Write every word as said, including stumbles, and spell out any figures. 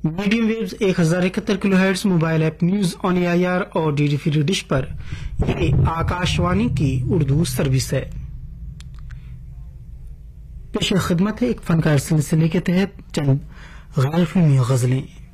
Medium waves एक हजार इकहत्तर kilo hertz, mobile app news on A I R और डी डी फ्री डिश पर ये आकाशवाणी की उर्दू सर्विस है। पेश खिदमत है एक फनकार सिलसिले के तहत चंद गैर फिल्मी गजलें।